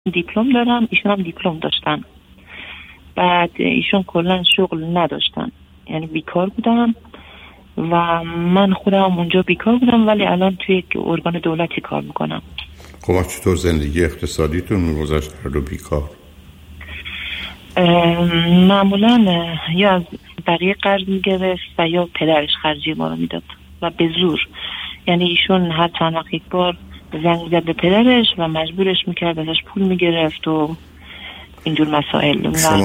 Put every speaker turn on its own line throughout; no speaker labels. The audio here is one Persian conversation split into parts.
دیپلم دارم، ایشون هم دیپلم داشتن. بعد ایشون کلا شغل نداشتن، یعنی بیکار بودن و من خودم اونجا بیکار بودم، ولی الان توی یک ارگان دولتی کار میکنم.
خب چطور زندگی اقتصادیتون می‌گذشت هر دو بیکار؟
معمولا یا از بقیه قرض میگرفت و یا پدرش خرجی ما رو میداد و به زور. یعنی ایشون هر چند وقت یک بار زنگ زد به پدرش و مجبورش میکرد ازش پول میگرفت و اینجور مسائل.
شما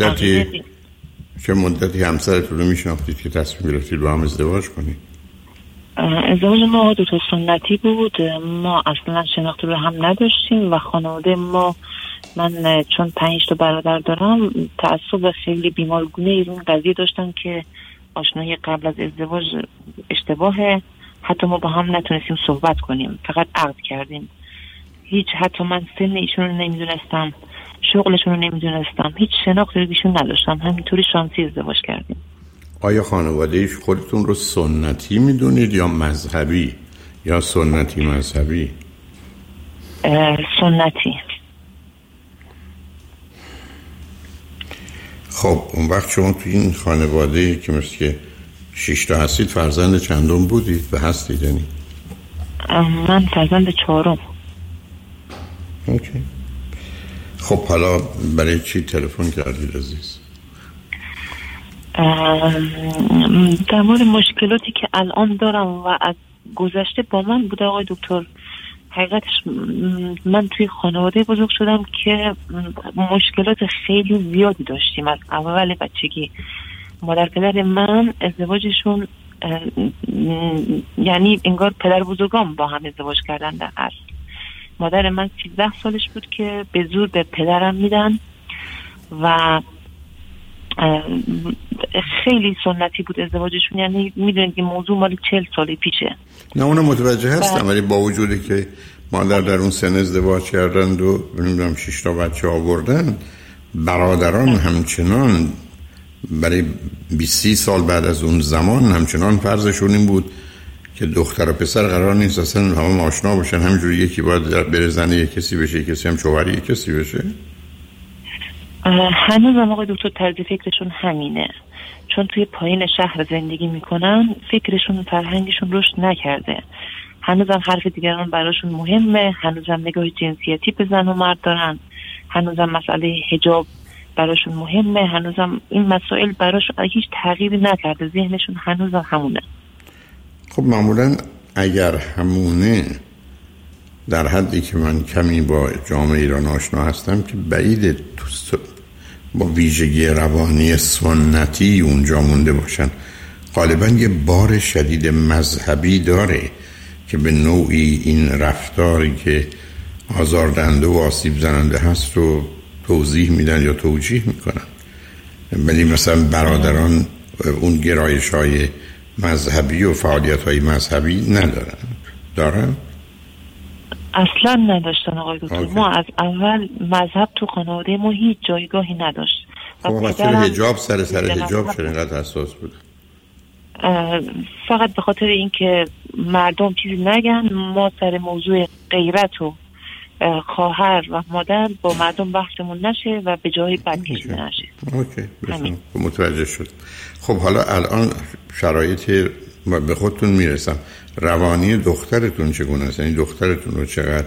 چه مدتی همسرتون رو میشناختید که تصمیم گرفتید با هم ازدواج کنید؟
ازدواج ما دو تا سنتی بود. ما اصلا شناخت رو هم نداشتیم و خانواده ما، من چون 5 تا برادر دارم، تعصب خیلی بیمارگونه این قضیه داشتن که آشنایی قبل از ازدواج اشتباهه. حتی ما با هم نتونستیم صحبت کنیم، فقط عقد کردیم. هیچ، حتی من سن ایشون رو نمیدونستم، شغلشون رو نمیدونستم، هیچ شناختی رو بیشون نداشتم. همینطوری شانسی ازدواج کردیم.
آیا خانواده ایش خودتون رو سنتی میدونید یا مذهبی یا سنتی مذهبی؟
سنتی.
خب اون وقت شما توی این خانواده که مثل که 6 تا هستید، فرزند چندم بودید و هستید؟ یعنی
من فرزند 4م.
اوکی. خب حالا برای چی تلفن کردید عزیز؟
در مورد مشکلاتی که الان دارم و از گذشته با من بوده آقای دکتر. حقیقتش من توی خانواده بزرگ شدم که مشکلات خیلی زیادی داشتیم از اول بچگی. مادر پدر من ازدواجشون یعنی انگار پدر بزرگام با هم ازدواج کردن. در اصل مادر من 13 سالش بود که به زور به پدرم میدن و خیلی سنتی بود ازدواجشون. یعنی میدونید که موضوع مال 40 سال پیشه.
نه اونو متوجه هستم، ولی با وجودی که مادر در اون سن ازدواج کردند و نمیدونم 6 تا بچه آوردن، برادران همچنان برای 20 سال بعد از اون زمان همچنان فرضشون این بود که دختر و پسر قرار نیست اصلا همه آشنا باشن، همینجوری یکی باید بره زنه یک کسی بشه، کسی هم شوهر یک کسی بشه.
هنوزم آقای دکتر طرز فکرشون همینه، چون توی پایین شهر زندگی میکنن، فکرشون فرهنگشون رشد نکرده. هنوزم حرف دیگران براشون مهمه، هنوزم نگاه جنسیتی به زن و مرد دارن، هنوزم مسئله حجاب براشون مهمه، هنوزم این مسائل براشون هیچ تغییری نکرده. ذهنشون هنوزم همونه.
خب معمولا اگر همونه، در حدی که من کمی با جامعه ایران آشنا هستم که بعید با ویژگی روانی سنتی اونجا مونده باشن، غالبا یه بار شدید مذهبی داره که به نوعی این رفتاری که آزاردهنده و آسیب زننده هست رو توضیح میدن یا توجیه میکنن. ولی مثلا برادران اون گرایش های مذهبی و فعالیت های مذهبی ندارن. دارن؟
اصلا نداشتن آقای دکتر. ما از اول مذهب تو خانواده ما هیچ جایگاهی نداشت.
خب مثلا حجاب سر حجاب چرا اینقدر حساس بود؟
فقط به خاطر اینکه مردم چیزی نگن، ما سر موضوع غیرت و خواهر و مادر با مردم بحثمون نشه و به جایی بد کشیده نشه.
اوکی. متوجه شد. خب حالا الان شرایط به خودتون میرسم، روانی دخترتون چگونه است؟ یعنی دخترتون رو چقدر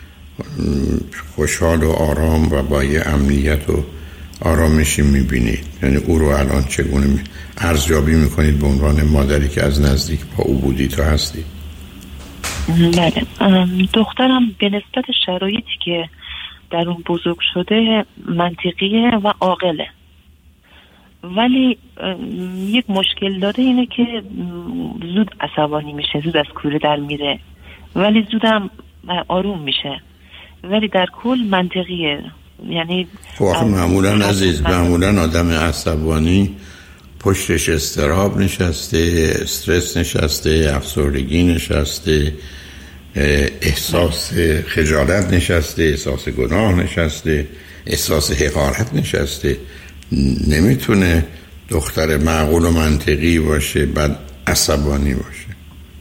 خوشحال و آرام و با یه امنیت و آرامشی میبینید؟ یعنی او رو الان چگونه ارزیابی میکنید به عنوان مادری که از نزدیک با او بودید و هستید؟
بله، دخترم به نسبت شرایطی که در اون بزرگ شده منطقیه و عاقله، ولی یک مشکل داره، اینه که زود عصبانی میشه، زود از کوره در میره، ولی زودم آروم میشه، ولی در کل منطقیه. یعنی
خب معمولا عزیز، معمولا آدم عصبانی پشتش اضطراب نشسته، استرس نشسته، افسردگی نشسته، احساس خجالت نشسته، احساس گناه نشسته، احساس حقارت نشسته. نمیتونه دختر معقول و منطقی باشه بعد عصبانی باشه.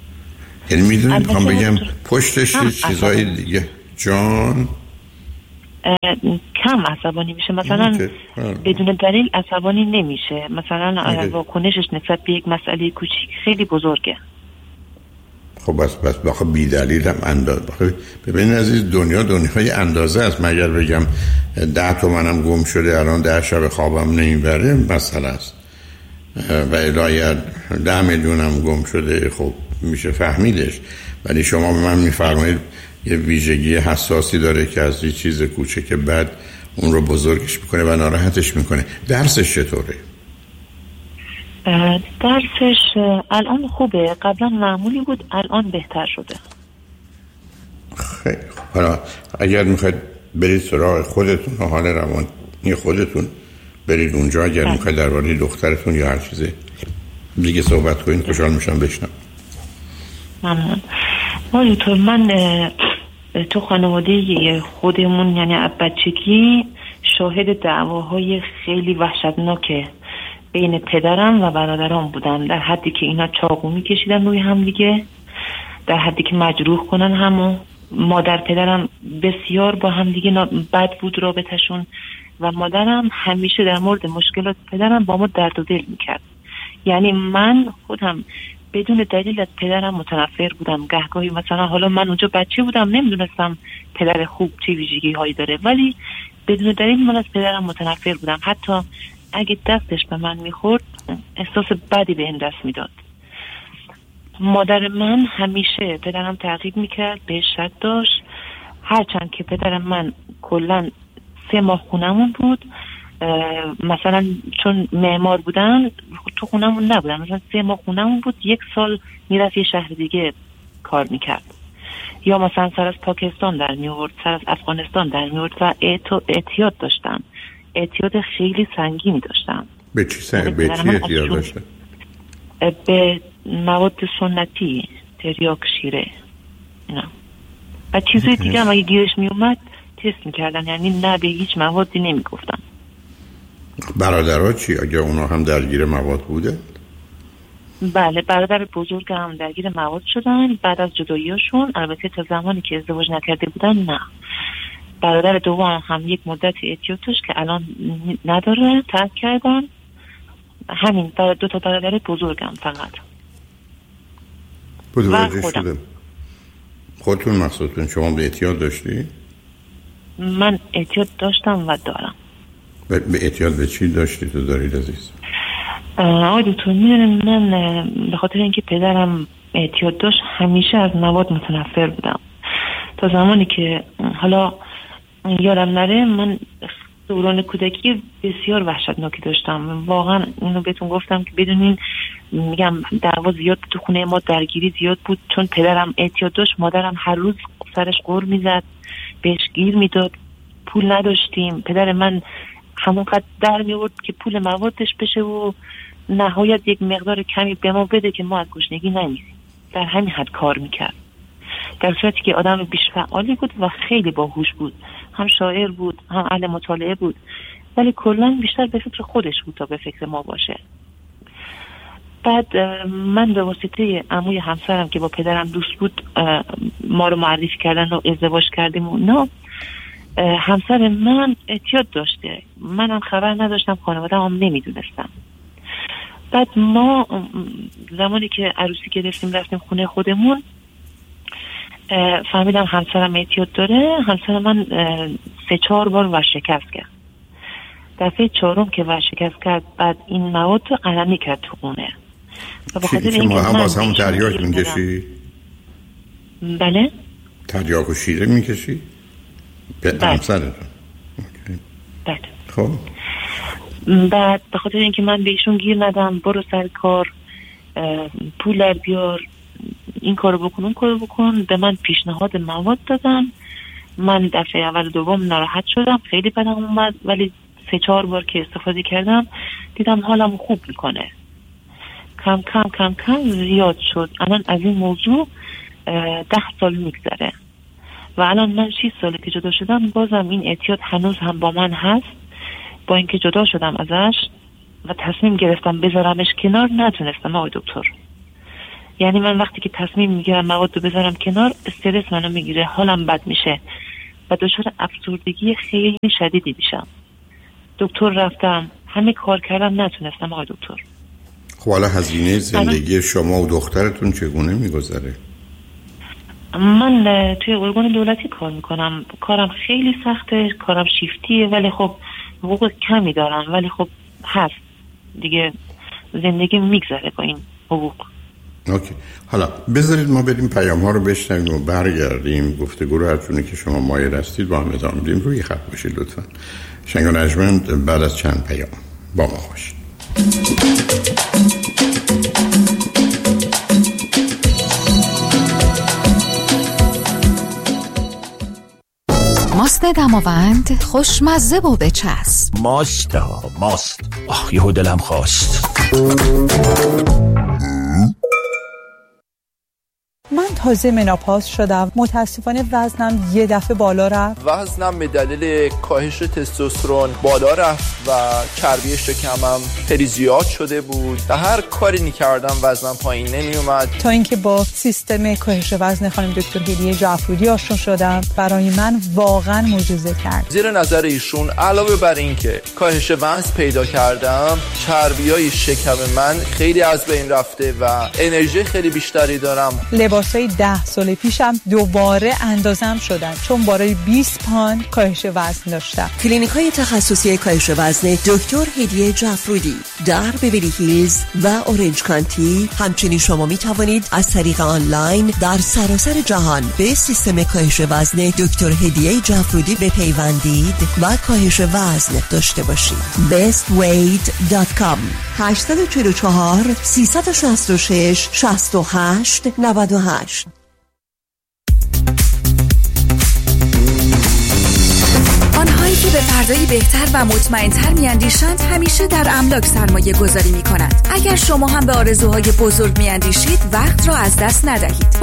یعنی میدونید میخوام بگم پشتش چیزای دیگه. جان
کم عصبانی میشه، مثلا بدون دلیل عصبانی نمیشه، مثلا واکنشش نسبت به یک مسئله کوچیک خیلی بزرگه.
خب بس بخواه بی دلیل هم انداز ببینید عزیز، دنیای اندازه است. مگر بگم 10 تومنم گم شده الان 10 شب خوابم نمیبره مسئله است، و الهی 10 میلیونم گم شده، خب میشه فهمیدش. ولی شما به من میفرمایید یه ویژگی حساسی داره که از یه چیز کوچک بعد اون رو بزرگش میکنه و ناراحتش میکنه. درسش چطوره؟
درسش الان خوبه، قبلا معمولی بود، الان بهتر شده.
خیلی خوب. حالا اگر میخواید برید سراغ خودتون و حال روانی خودتون برید اونجا، اگر میخواید درباره دخترتون یا هر چیز دیگه صحبت کنید خوشحال میشم بشنوم.
ممنون. دکتر، من تو خانواده خودمون یعنی از بچگی شاهد دعواهای خیلی وحشتناک بین پدرم و برادرام بودم، در حدی که اینا چاقو میکشیدن روی هم دیگه، در حدی که مجروح کنن همو. مادر پدرم بسیار با هم دیگه بد بود رابطشون، و مادرم همیشه در مورد مشکلات پدرم با ما درد و دل میکرد. یعنی من خودم بدون دلیل از پدرم متنفر بودم. گهگاهی مثلا حالا من اونجا بچه بودم نمیدونستم پدر خوب چه ویژگی هایی داره، ولی بدون دلیل من از پدرم متنفر بودم. حتی اگه دستش به من میخورد احساس بدی به این دست میداد. مادر من همیشه پدرم تعقیب میکرد، بهش شک داشت، هرچند که پدرم من کلن 3 ماه خونمون بود، مثلا چون معمار بودن تو خونمون نبودن، مثلا 3 ماه خونمون بود، 1 سال میرفت یه شهر دیگه کار میکرد، یا مثلا سر از پاکستان در میورد، سر از افغانستان در میورد، و اعتیاد داشتن، اعتیاد خیلی سنگینی داشتن.
به چی اعتیاد داشتن؟
به مواد سنتی، تریاک، شیره اینا و چیزای دیگه هم اگه گیرش میومد تست میکردن، یعنی نه به هیچ موادی نمیگفتن.
برادرها چی؟ اگه اونا هم درگیر مواد بوده؟
بله، برادر بزرگ هم درگیر مواد شدن بعد از جداییشون، البته تا زمانی که ازدواج نکرده بودن نه. برادر دوم هم یک مدت اعتیاد داشت که الان نداره، ترک کردن. همین 2 تا برادر بزرگم فقط.
متوجه شدم. خودتون مقصودتون شما به اعتیاد داشتی؟
من اعتیاد داشتم و دارم.
به اعتیاد به چی داشتی تو دارید عزیز؟
آقای دکتر، میدونم من به خاطر اینکه پدرم اعتیاد داشت همیشه از مواد متنفر بودم. تا زمانی که حالا یادم نره، من دوران کودکی بسیار وحشتناکی داشتم. واقعا اینو بهتون گفتم که بدونین، میگم دعوا زیاد تو خونه ما، درگیری زیاد بود، چون پدرم اعتیاد داشت. مادرم هر روز سرش غر میزد، بهش گیر میداد، پول نداشتیم. پدر من همونقدر در میورد که پول موادش بشه و نهایت یک مقدار کمی به ما بده که ما از گشنگی نمیریم. در همین حد کار میکرد، در صورتی که آدم بیش فعالی بود و خیلی باهوش بود، هم شاعر بود، هم اهل مطالعه بود، ولی کلا بیشتر به فکر خودش بود تا به فکر ما باشه. بعد من به واسطه عموی همسرم که با پدرم دوست بود ما رو معرفی کردن و ازدواج کردیم و نه. همسر من اعتیاد داشته، منم خبر نداشتم، خانواده‌ام هم نمیدونستم. بعد ما زمانی که عروسی گرفتیم رفتیم خونه خودمون، فهمیدم همسرم اعتیاد داره. همسر من 3-4 بار ورشکست کرد. دفعه 4م که ورشکست کرد، بعد این مواد رو علمی کرد تو خونه. و بخاطر اینکه
من باز همون تریاک میکشی؟
بله؟
تریاک و شیره میکشی؟ به همسرتون؟
بله.
خب
بعد به خاطر اینکه من به ایشون گیر ندم، برو سر کار، پول در بیار، این کارو بکن اون کارو بکن، به من پیشنهاد مواد دادن. من دفعه اول دوم ناراحت شدم، خیلی بدم اومد، ولی 3-4 بار که استفاده کردم دیدم حالم خوب میکنه. کم کم کم کم زیاد شد. الان از این موضوع 10 سال میگذره و الان من 6 ساله که جدا شدم، بازم این اعتیاد هنوز هم با من هست. با اینکه جدا شدم ازش و تصمیم گرفتم بذارمش کنار، نتونستم آقای دکتر. یعنی من وقتی که تصمیم میگیرم مواد رو بذارم کنار، استرس منو میگیره، حالم بد میشه. و دچار افسردگی خیلی شدیدی میشم. دکتر رفتم، همه کار کردم، نتونستم آقای دکتر.
خب حالا هزینه زندگی شما و دخترتون چگونه میگذره؟
من توی ارگان دولتی کار میکنم، کارم خیلی سخته، کارم شیفتیه، ولی خب حقوق کمی دارم، ولی خب هست دیگه، زندگی میگذره با این حقوق.
اوکی. حالا بذارید ما بریم پیام ها رو بشنویم و برگردیم گفتگو رو، هر چونه که شما مایل هستید با هم ادامه بدیم. روی خط باشید لطفا. شنگ و نجمند بعد از چند پیام با ما باشید.
ماست دماوند خوشمزه و بچسب.
ماست. آخ یهو دلم خواست.
من تازه مناپاز شدم، متاسفانه وزنم یه دفعه بالا رفت.
وزنم به دلیل کاهش تستوسترون بالا رفت و چربی شکمم خیلی زیاد شده بود و هر کاری می‌کردم وزنم پایین نمیومد،
تا اینکه با سیستم کاهش وزن خانم دکتر هدیه جعفرودی آشنا شدم. برای من واقعا معجزه کرد.
زیر نظر ایشون علاوه بر این که کاهش وزن پیدا کردم، چربیای شکم من خیلی از بین رفته و انرژی خیلی بیشتری دارم. لباسای 10 سال پیشم دوباره اندازم شدن، چون برای 20 پوند کاهش وزن داشتم.
کلینیک‌های تخصصی کاهش وزن دکتر هدیه جعفرودی در بیولی هیلز و اورنج کانتی. همچنین شما می توانید از طریق آنلاین در سراسر جهان به سیستم کاهش وزن دکتر هدیه جعفرودی بپیوندید و کاهش وزن داشته باشید. bestweight.com 844 366 68 98.
آنهایی که به فردایی بهتر و مطمئن‌تر می‌اندیشند همیشه در املاک سرمایه گذاری می‌کنند. اگر شما هم به آرزوهای بزرگ می‌اندیشید وقت را از دست ندهید.